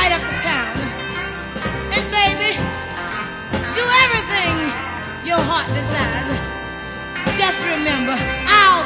right up to town. And baby, do everything your heart desires. Just remember, I'll